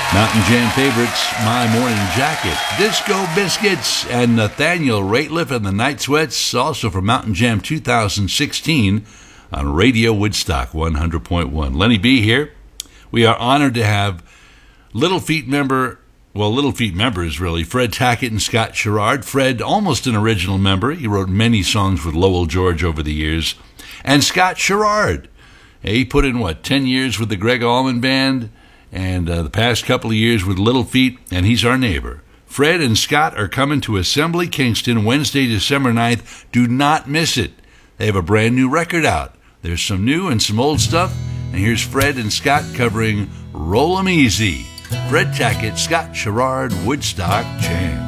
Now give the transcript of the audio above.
Mountain Jam favorites, My Morning Jacket, Disco Biscuits, and Nathaniel Rateliff and the Night Sweats, also from Mountain Jam 2016 on Radio Woodstock 100.1. Lenny B here. We are honored to have Little Feat members, really, Fred Tackett and Scott Sherrard. Fred, almost an original member. He wrote many songs with Lowell George over the years. And Scott Sherrard. He put in, 10 years with the Greg Allman Band, and the past couple of years with Little Feat, and he's our neighbor. Fred and Scott are coming to Assembly Kingston Wednesday, December 9th. Do not miss it. They have a brand new record out. There's some new and some old stuff, and here's Fred and Scott covering Roll 'em Easy. Fred Tackett, Scott Sherrard, Woodstock Jam.